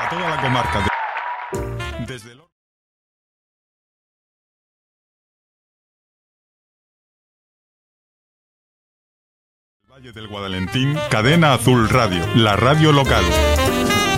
Para toda la comarca desde el Valle del Guadalentín, Cadena Azul Radio, la radio local.